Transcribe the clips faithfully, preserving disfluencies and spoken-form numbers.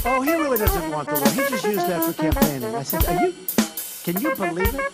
oh, he really doesn't want the war. He just used that for campaigning. I said, are you, can you believe it?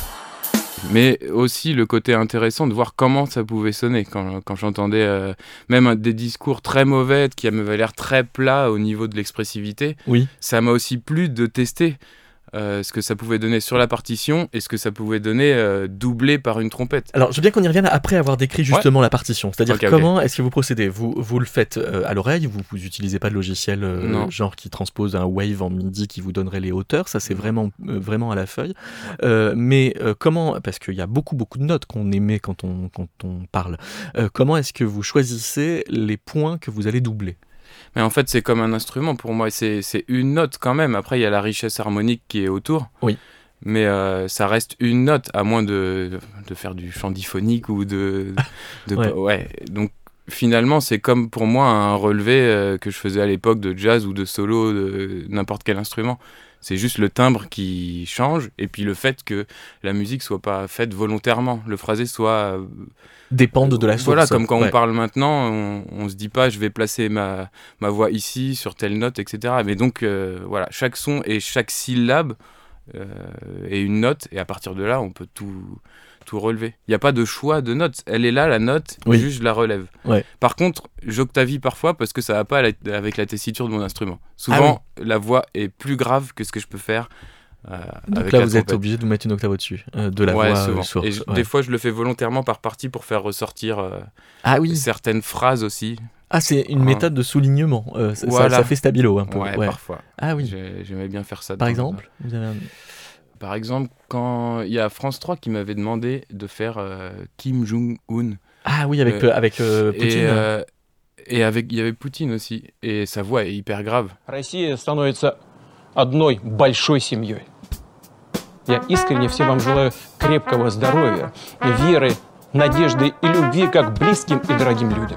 Mais aussi le côté intéressant de voir comment ça pouvait sonner quand, quand j'entendais euh, même des discours très mauvais qui m'avaient l'air très plats au niveau de l'expressivité. Oui. Ça m'a aussi plu de tester euh, ce que ça pouvait donner sur la partition et ce que ça pouvait donner euh, doublé par une trompette. Alors, je veux bien qu'on y revienne après avoir décrit justement ouais. la partition. C'est-à-dire okay, comment okay. est-ce que vous procédez ? Vous, vous le faites euh, à l'oreille, vous n'utilisez pas de logiciel euh, genre qui transpose un wave en MIDI qui vous donnerait les hauteurs, ça c'est vraiment, euh, vraiment à la feuille. Euh, mais euh, comment, parce qu'il y a beaucoup beaucoup de notes qu'on émet quand on, quand on parle, euh, comment est-ce que vous choisissez les points que vous allez doubler ? Mais en fait, c'est comme un instrument pour moi. C'est, c'est une note quand même. Après, il y a la richesse harmonique qui est autour. Oui. Mais euh, ça reste une note, à moins de, de faire du chant diphonique ou de... de ouais. ouais. Donc, finalement, c'est comme pour moi un relevé euh, que je faisais à l'époque de jazz ou de solo, de n'importe quel instrument. C'est juste le timbre qui change et puis le fait que la musique soit pas faite volontairement, le phrasé soit... Euh, dépendent de la source. Voilà, comme quand ouais. on parle maintenant, on, on se dit pas je vais placer ma, ma voix ici, sur telle note, et cetera. Mais donc, euh, voilà, chaque son et chaque syllabe euh, est une note, et à partir de là, on peut tout, tout relever. Il n'y a pas de choix de notes. Elle est là, la note, oui. juste je la relève. Ouais. Par contre, j'octavie parfois parce que ça va pas avec la tessiture de mon instrument. Souvent, ah oui. la voix est plus grave que ce que je peux faire. Euh, Donc avec là, la vous trompette. êtes obligé de vous mettre une octave au-dessus euh, de la ouais, voix souvent. Euh, source. Et je, ouais. des fois, je le fais volontairement par partie pour faire ressortir euh, ah, oui. certaines phrases aussi. Ah, c'est une méthode de soulignement. Euh, voilà. ça, ça fait stabilo un peu. Ouais, ouais. parfois. Ah oui. J'ai, j'aimais bien faire ça. Par exemple vous avez un... Par exemple, quand il y a France trois qui m'avait demandé de faire euh, Kim Jong-un. Ah oui, avec, euh, avec euh, Poutine. Et, euh, et avec, il y avait Poutine aussi. Et sa voix est hyper grave. Россия становится одной большой семьей. Я искренне всем вам желаю крепкого здоровья, веры, надежды и любви как близким и дорогим людям.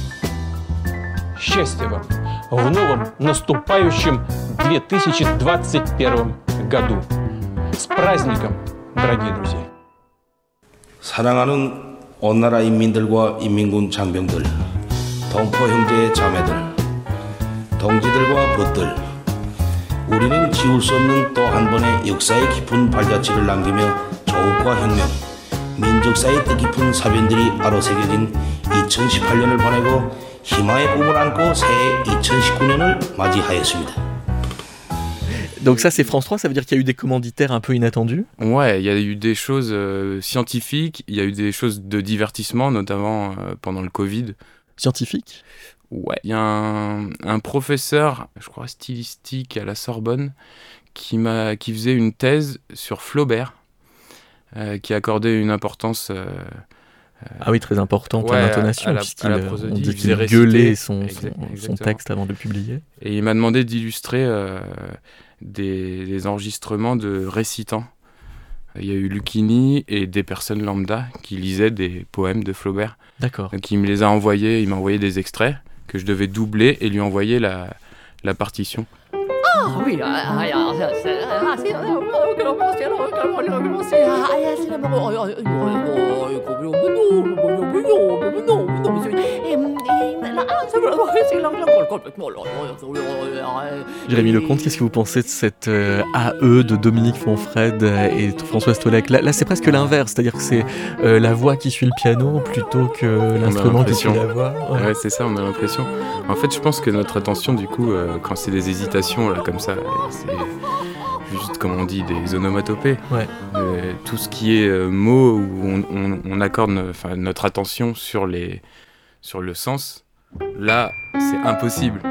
Счастья вам в новом наступающем две тысячи двадцать первом году. С праздником, дорогие друзья! 사랑하는 온 나라 인민들과 인민군 장병들, 동포 형제 자매들, 동지들과 벗들, 우리는 지울 수 없는 또 한 번의 역사의 깊은 발자취를 남기며 조국과 혁명, 민족사의 뜻깊은 사변들이 아로새겨진 이천십팔 년을 보내고 희망의 꿈을 안고 새해 이천십구 년을 맞이하였습니다. Donc ça c'est France trois, ça veut dire qu'il y a eu des commanditaires un peu inattendus ? Ouais, il y a eu des choses euh, scientifiques, il y a eu des choses de divertissement, notamment euh, pendant le Covid. Scientifique ? Ouais, il y a un, un professeur, je crois stylistique à la Sorbonne, qui, m'a, qui faisait une thèse sur Flaubert, euh, qui accordait une importance... Euh, ah oui, très importante ouais, à l'intonation, à la, puisqu'il à la on dit qu'il réciter, gueulait son, exact, son, son texte avant de publier. Et il m'a demandé d'illustrer euh, des, des enregistrements de récitants. Il y a eu Lucchini et des personnes lambda qui lisaient des poèmes de Flaubert. D'accord. Donc il me les a envoyés, il m'a envoyé des extraits que je devais doubler et lui envoyer la, la partition. Ah oui, Jérémy Lecomte, qu'est-ce que vous pensez de cette euh, A E de Dominique Fonfred et Françoise Tolek ? Là, là, c'est presque l'inverse, c'est-à-dire que c'est euh, la voix qui suit le piano plutôt que l'instrument qui suit la voix. Ouais. ouais, c'est ça, on a l'impression. En fait, je pense que notre attention, du coup, euh, quand c'est des hésitations, là, comme ça, c'est juste, comme on dit, des onomatopées. Ouais. Euh, tout ce qui est euh, mots où on, on, on accorde no, notre attention sur, les, sur le sens, là, c'est impossible.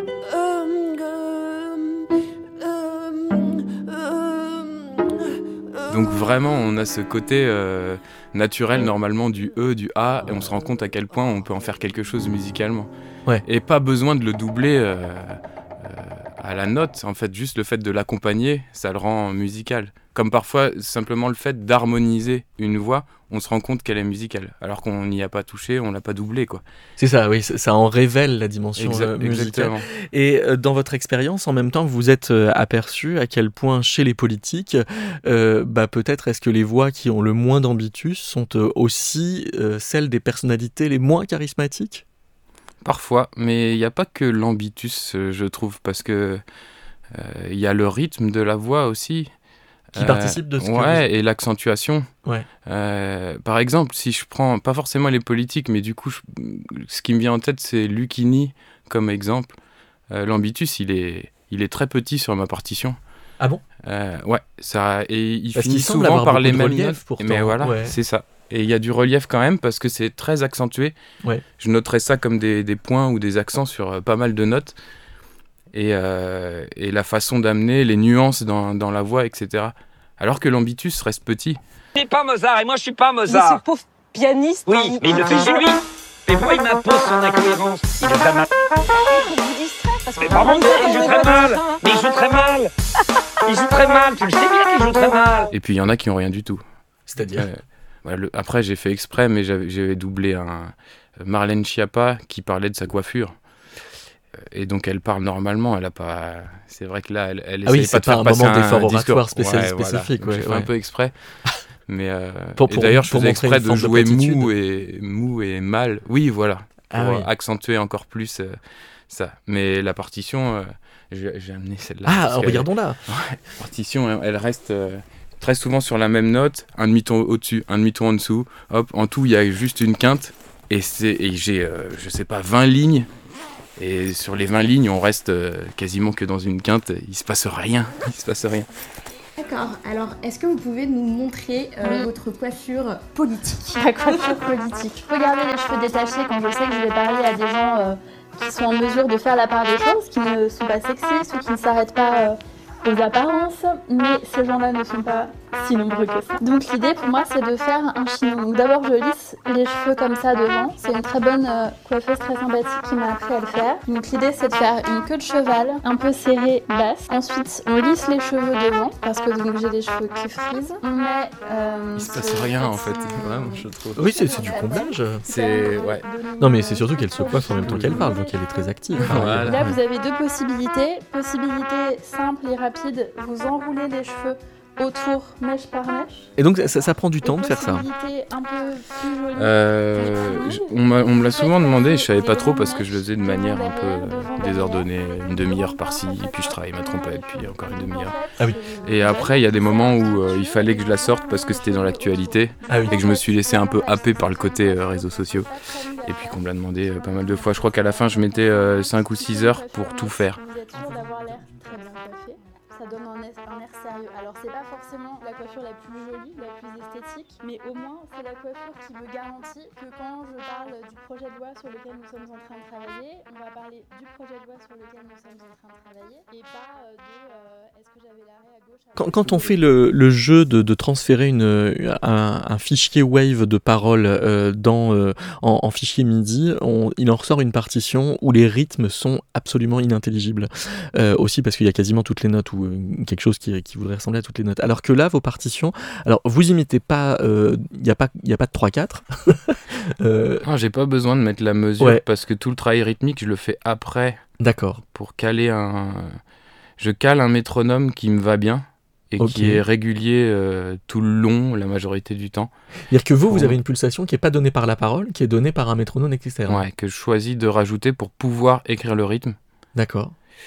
Donc vraiment, on a ce côté euh, naturel normalement du E, du A, et on se rend compte à quel point on peut en faire quelque chose musicalement. Ouais. Et pas besoin de le doubler euh, euh, à la note, en fait, juste le fait de l'accompagner, ça le rend musical. Comme parfois, simplement le fait d'harmoniser une voix, on se rend compte qu'elle est musicale, alors qu'on n'y a pas touché, on l'a pas doublé, quoi. C'est ça, oui, ça en révèle la dimension Exa- euh, musicale. Exactement. Et euh, dans votre expérience, en même temps, vous êtes euh, aperçu à quel point chez les politiques, euh, bah, peut-être est-ce que les voix qui ont le moins d'ambitus sont euh, aussi euh, celles des personnalités les moins charismatiques ? Parfois, mais il n'y a pas que l'ambitus, euh, je trouve, parce que il euh, y a le rythme de la voix aussi. Qui euh, participe de ce ouais, que vous... et l'accentuation. Ouais. Euh, par exemple, si je prends, pas forcément les politiques, mais du coup, je, ce qui me vient en tête, c'est Lucchini comme exemple. Euh, l'ambitus, il est, il est très petit sur ma partition. Ah bon? euh, Ouais, ça, et il parce finit qu'il souvent par les mêmes relief, notes. Pourtant. Mais voilà, ouais. c'est ça. Et il y a du relief quand même parce que c'est très accentué. Ouais. Je noterais ça comme des, des points ou des accents sur euh, pas mal de notes. Et, euh, et la façon d'amener, les nuances dans, dans la voix, et cetera. Alors que l'ambitus reste petit. Je suis pas Mozart et moi je suis pas Mozart. Mais ce pauvre pianiste. Oui, hein, mais il le fait chez lui. Mais pourquoi il m'impose son incohérence? Il est pas mal. Mais par mon Dieu, il joue très mal. Mais il joue très mal. Il joue très mal. Tu le sais bien qu'il joue très mal. Et puis il y en a qui ont rien du tout. C'est-à-dire euh, voilà, le, après j'ai fait exprès, mais j'avais, j'avais doublé un Marlène Schiappa qui parlait de sa coiffure. Et donc elle parle normalement, elle a pas. C'est vrai que là, elle, elle ah oui, essaie pas de faire un passer moment un d'effort discours oratoire spécial, ouais, spécifique. Voilà. Ouais, j'ai ouais. fait un peu exprès. Mais euh, pour, pour, et d'ailleurs, je faisais exprès de jouer de mou et mou et mal. Oui, voilà, pour ah, oui. accentuer encore plus euh, ça. Mais la partition, euh, j'ai, j'ai amené celle-là. Ah, regardons-là. Ouais, la partition, elle, elle reste. Euh, très souvent sur la même note, un demi-ton au-dessus, un demi-ton en dessous. Hop, en tout, il y a juste une quinte. Et, c'est, et j'ai, euh, je sais pas, vingt lignes. Et sur les vingt lignes, on reste euh, quasiment que dans une quinte. Il se passe rien. Il se passe rien. D'accord. Alors, est-ce que vous pouvez nous montrer euh, oui. votre coiffure politique? La coiffure politique. Je peux garder les cheveux détachés quand je sais que je vais parler à des gens euh, qui sont en mesure de faire la part des choses, qui ne sont pas sexistes ou qui ne s'arrêtent pas... Euh, aux apparences, mais ces gens-là ne sont pas si nombreux que ça. Donc l'idée pour moi c'est de faire un chignon. Donc d'abord je lisse les cheveux comme ça devant. C'est une très bonne euh, coiffeuse très sympathique qui m'a appris à le faire. Donc l'idée c'est de faire une queue de cheval un peu serrée basse. Ensuite on lisse les cheveux devant parce que donc j'ai les cheveux qui frisent. On met... Euh, Il se passe rien en fait, vraiment je trouve. Oui c'est, c'est du comblage. C'est... ouais. Non mais c'est surtout qu'elle se coiffe en même temps qu'elle parle, donc elle est très active. Voilà. Là vous avez deux possibilités. Possibilité simple et rapide. Vous enroulez les cheveux autour, mèche par mèche. Et donc ça, ça prend du temps de faire ça. Un peu plus jolie. Euh, je, on, m'a, on me l'a souvent demandé et je savais pas trop parce que je le faisais de manière un peu désordonnée, une demi-heure par-ci, et puis je travaille ma trompette, puis encore une demi-heure. Ah oui. Et après il y a des moments où euh, il fallait que je la sorte parce que c'était dans l'actualité ah oui. et que je me suis laissé un peu happer par le côté euh, réseaux sociaux. Et puis qu'on me l'a demandé euh, pas mal de fois. Je crois qu'à la fin je mettais euh, cinq ou six heures pour tout faire. Ça donne un air, un air sérieux. Alors c'est pas forcément la coiffure la plus jolie, la plus esthétique, mais au moins c'est la coiffure qui me garantit que quand je parle du projet de loi sur lequel nous sommes en train de travailler, on va parler du projet de loi sur lequel nous sommes en train de travailler et pas euh, de euh, est-ce que j'avais l'arrêt à gauche à quand, quand on fait le, le jeu de, de transférer une, un, un fichier Wave de paroles euh, dans, euh, en, en fichier MIDI, on, il en ressort une partition où les rythmes sont absolument inintelligibles. Euh, aussi parce qu'il y a quasiment toutes les notes ou quelque chose qui, qui voudrait ressembler à toutes les notes. Alors que là, vos partitions, alors vous imitez pas, il euh, n'y a pas, il y a pas de trois quatre. euh... Non, j'ai pas besoin de mettre la mesure ouais. parce que tout le travail rythmique, je le fais après. D'accord. Pour caler un, je cale un métronome qui me va bien et okay. qui est régulier euh, tout le long, la majorité du temps. C'est-à-dire que vous, vous avez une pulsation qui est pas donnée par la parole, qui est donnée par un métronome externe. Ouais, que je choisis de rajouter pour pouvoir écrire le rythme. D'accord.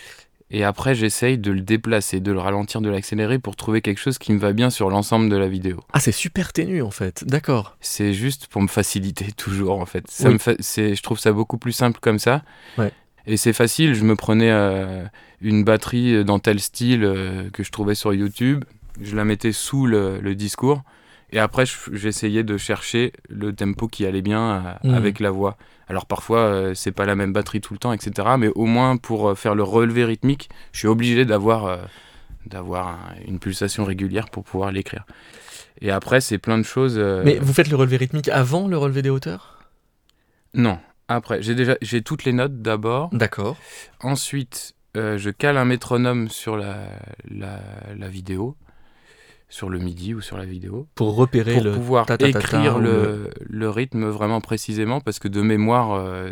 Et après, j'essaye de le déplacer, de le ralentir, de l'accélérer pour trouver quelque chose qui me va bien sur l'ensemble de la vidéo. Ah, c'est super ténu en fait, d'accord. C'est juste pour me faciliter toujours en fait. Ça oui. me fa... c'est... Je trouve ça beaucoup plus simple comme ça. Ouais. Et c'est facile, je me prenais euh, une batterie dans tel style euh, que je trouvais sur YouTube, je la mettais sous le, le discours, et après je, j'essayais de chercher le tempo qui allait bien euh, mmh. avec la voix. Alors parfois, euh, c'est pas la même batterie tout le temps, et cetera. Mais au moins, pour euh, faire le relevé rythmique, je suis obligé d'avoir, euh, d'avoir un, une pulsation régulière pour pouvoir l'écrire. Et après, c'est plein de choses... Euh... Mais vous faites le relevé rythmique avant le relevé des hauteurs ? Non, après. J'ai, déjà, j'ai toutes les notes d'abord. D'accord. Ensuite, euh, je cale un métronome sur la, la, la vidéo, sur le MIDI ou sur la vidéo. Pour repérer pour le... Pour pouvoir ta-ta-ta-ta écrire le, le... le rythme vraiment précisément, parce que de mémoire, euh,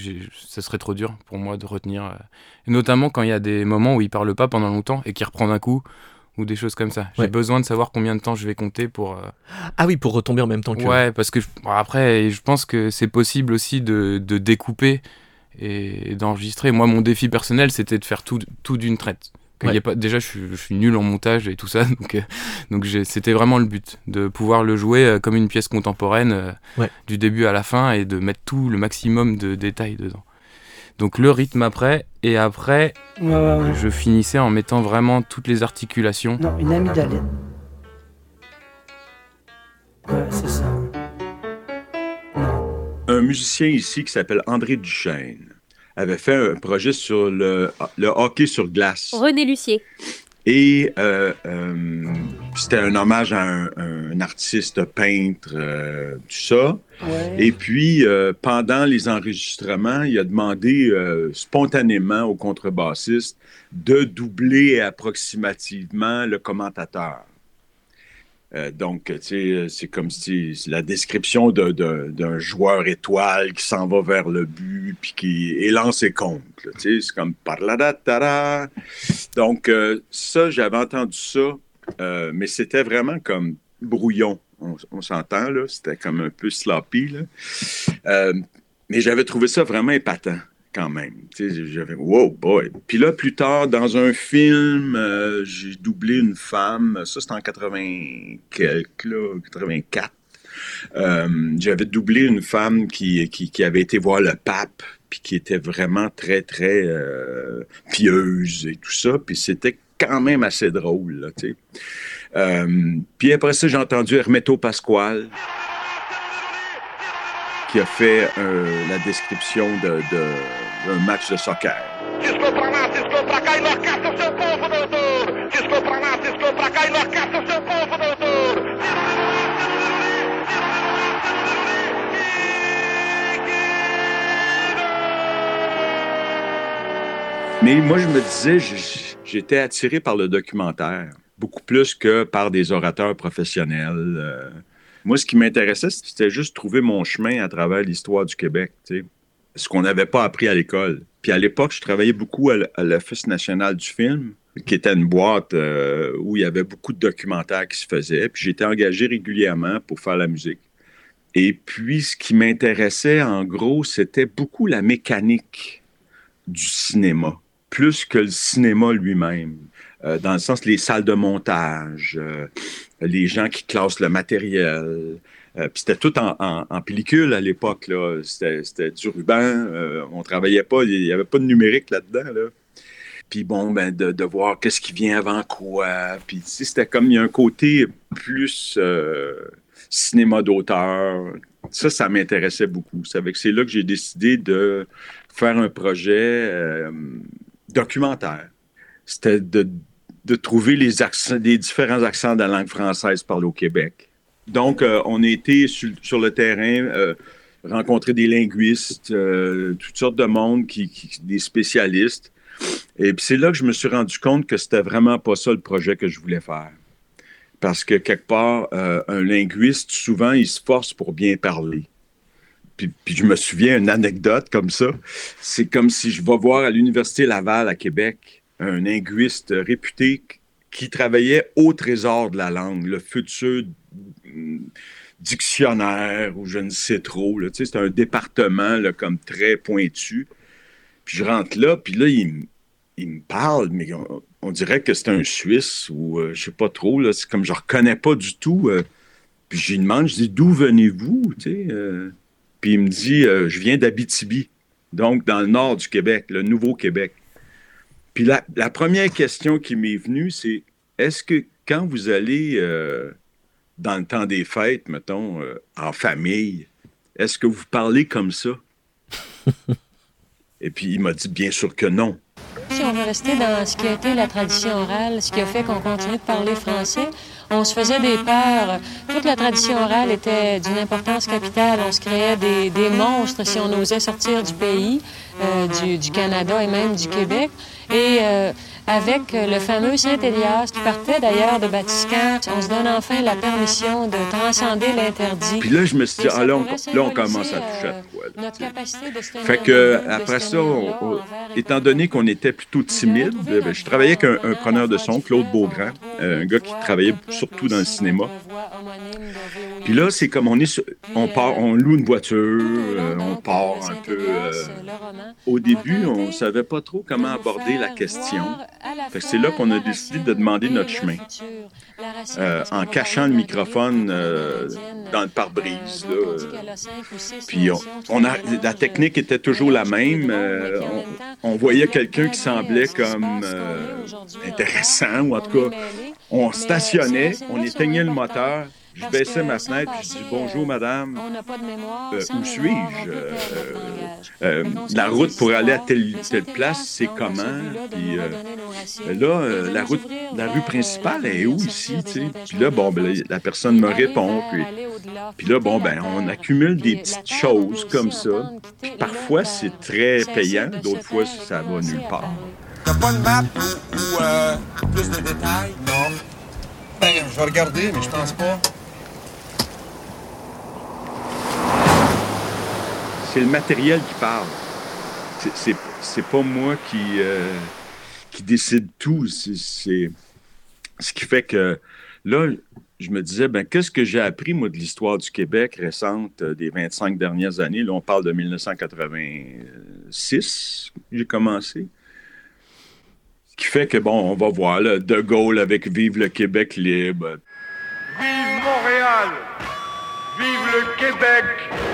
ça serait trop dur pour moi de retenir. Euh, notamment quand il y a des moments où il ne parle pas pendant longtemps et qu'il reprend d'un coup, ou des choses comme ça. J'ai ouais. besoin de savoir combien de temps je vais compter pour... Euh... Ah oui, pour retomber en même temps que... Ouais, parce que je... bon, après, je pense que c'est possible aussi de, de découper et, et d'enregistrer. Moi, mon défi personnel, c'était de faire tout, tout d'une traite. Ouais. Y ait pas, déjà, je suis, je suis nul en montage et tout ça, donc, euh, donc j'ai, c'était vraiment le but, de pouvoir le jouer euh, comme une pièce contemporaine, euh, ouais. du début à la fin, et de mettre tout le maximum de détails dedans. Donc le rythme après, et après, ouais, ouais, ouais. je finissais en mettant vraiment toutes les articulations. Non, une amygdalène. Ouais, c'est ça. Non. Un musicien ici qui s'appelle André Duchesne avait fait un projet sur le, le hockey sur glace. René Lucier. Et euh, euh, c'était un hommage à un, un artiste peintre, euh, tout ça. Ouais. Et puis, euh, pendant les enregistrements, il a demandé euh, spontanément au contrebassiste de doubler approximativement le commentateur. Euh, donc, tu sais, c'est comme si c'est la description de, de, d'un joueur étoile qui s'en va vers le but puis qui élance et compte. Tu sais, c'est comme parladatara. Donc, euh, ça, j'avais entendu ça, euh, mais c'était vraiment comme brouillon. On, on s'entend, là. C'était comme un peu sloppy, là. Euh, mais j'avais trouvé ça vraiment épatant. Quand même. Tu sais, j'avais wow, boy. Puis là, plus tard, dans un film, euh, j'ai doublé une femme. Ça, c'était en quatre-vingt quelque, là, quatre-vingt-quatre. Euh, j'avais doublé une femme qui, qui, qui avait été voir le pape, puis qui était vraiment très, très euh, pieuse et tout ça. Puis c'était quand même assez drôle, là, tu sais. Euh, puis après ça, j'ai entendu Hermeto Pasquale, qui a fait euh, la description de, de, d'un match de soccer. Cisco pra lá, Cisco pra cá, enlouquece o seu povo, doutor! Cisco pra lá, Cisco pra cá, enlouquece o seu povo, doutor! Mais moi, je me disais, j'étais attiré par le documentaire, beaucoup plus que par des orateurs professionnels. Euh, Moi, ce qui m'intéressait, c'était juste trouver mon chemin à travers l'histoire du Québec, tu sais, ce qu'on n'avait pas appris à l'école. Puis à l'époque, je travaillais beaucoup à l'Office national du film, qui était une boîte euh, où il y avait beaucoup de documentaires qui se faisaient. Puis j'étais engagé régulièrement pour faire la musique. Et puis, ce qui m'intéressait, en gros, c'était beaucoup la mécanique du cinéma, plus que le cinéma lui-même. Euh, dans le sens, les salles de montage, euh, les gens qui classent le matériel. Euh, puis c'était tout en, en, en pellicule à l'époque, là. C'était, c'était du ruban. Euh, on travaillait pas, il n'y avait pas de numérique là-dedans, là. Puis bon, ben, de, de voir qu'est-ce qui vient avant quoi. Puis tu sais, c'était comme, il y a un côté plus euh, cinéma d'auteur. Ça, ça m'intéressait beaucoup. C'est avec, c'est là que j'ai décidé de faire un projet euh, documentaire. C'était de de trouver les, accents, les différents accents de la langue française parlée au Québec. Donc, euh, on a été sur, sur le terrain, euh, rencontrer des linguistes, euh, toutes sortes de monde, qui, qui, des spécialistes. Et puis c'est là que je me suis rendu compte que c'était vraiment pas ça le projet que je voulais faire. Parce que quelque part, euh, un linguiste, souvent, il se force pour bien parler. Puis, puis je me souviens une anecdote comme ça. C'est comme si je vais voir à l'Université Laval à Québec un linguiste réputé qui travaillait au Trésor de la langue, le futur dictionnaire ou je ne sais trop. Là, tu sais, c'est un département là, comme très pointu. Puis je rentre là, puis là, il, il me parle, mais on, on dirait que c'est un Suisse ou euh, je sais pas trop. Là, c'est comme je ne reconnais pas du tout. Euh, puis je lui demande, je dis, d'où venez-vous? Tu sais, euh, puis il me dit, euh, je viens d'Abitibi, donc dans le nord du Québec, le Nouveau-Québec. Puis la, la première question qui m'est venue, c'est est-ce que quand vous allez euh, dans le temps des fêtes, mettons, euh, en famille, est-ce que vous parlez comme ça? Et puis il m'a dit bien sûr que non. Si on veut rester dans ce qui a été la tradition orale, ce qui a fait qu'on continue de parler français, on se faisait des peurs. Toute la tradition orale était d'une importance capitale. On se créait des, des monstres si on osait sortir du pays, euh, du, du Canada et même du Québec. Et euh, avec le fameux Saint-Élias, qui partait d'ailleurs de Batiscan, on se donne enfin la permission de transcender l'interdit. Puis là, je me suis dit, ah, là, on, là, on commence à toucher à quoi. Fait que, après ça, on, on, étant donné qu'on était plutôt timide, ben, je travaillais avec un, un preneur de son, Claude Beaugrand, euh, un gars qui travaillait surtout dans le cinéma. Puis là, c'est comme on est, sur, on part, on loue une voiture, euh, on part un peu. Euh, au début, on savait pas trop comment aborder la question. Fait que c'est là qu'on a décidé de demander notre chemin, euh, en cachant le microphone euh, dans le pare-brise. Là, euh. Puis on, on a, la technique était toujours la même. Euh, on, on voyait quelqu'un qui semblait comme euh, intéressant, ou en tout cas, on stationnait, on éteignait le moteur. Je baissais ma fenêtre, je dis « Bonjour, madame, euh, où suis-je? Euh, euh, la route pour aller à telle, telle place, c'est comment? » Puis euh, là, euh, la, route, la rue principale, elle est où ici? T'sais? Puis là, bon, ben, la personne me répond. Puis, puis là, bon, ben, on accumule des petites choses comme ça. Puis parfois, c'est très payant, d'autres fois, ça va nulle part. T'as pas de map ou, ou euh, plus de détails? Non. Ben, je vais regarder, mais je pense pas. C'est le matériel qui parle. C'est, c'est, c'est pas moi qui, euh, qui décide tout. C'est, c'est ce qui fait que là, je me disais, ben qu'est-ce que j'ai appris, moi, de l'histoire du Québec récente des vingt-cinq dernières années? Là, on parle de dix-neuf cent quatre-vingt-six, j'ai commencé. Ce qui fait que, bon, on va voir, là, De Gaulle avec « Vive le Québec libre ». Vive Montréal! Vive le Québec!